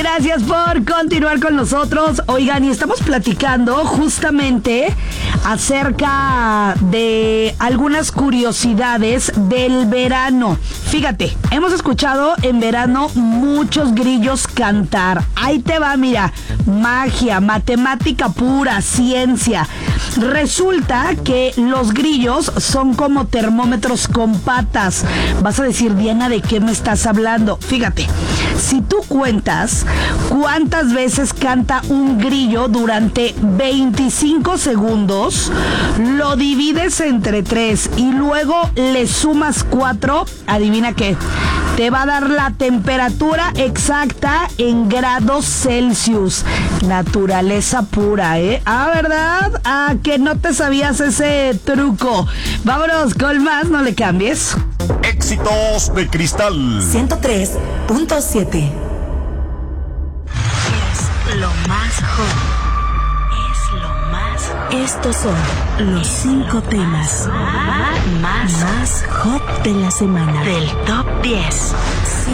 Gracias por continuar con nosotros. Oigan, y estamos platicando justamente acerca de algunas curiosidades del verano. Fíjate, hemos escuchado en verano muchos grillos cantar. Ahí te va, mira, magia, matemática pura, ciencia. Resulta que los grillos son como termómetros con patas. Vas a decir, Diana, ¿de qué me estás hablando? Fíjate, si tú cuentas cuántas veces canta un grillo durante 25 segundos, lo divides entre 3 y luego le sumas 4, adivina qué, te va a dar la temperatura exacta en grados Celsius. Naturaleza pura, ¿eh? Ah, ¿verdad? Ah, que no te sabías ese truco. Vámonos con más, no le cambies. Éxitos de Cristal 103.7. Es lo más hot. Es lo más hot. Estos son los 5 temas más hot de la semana. Del top 10.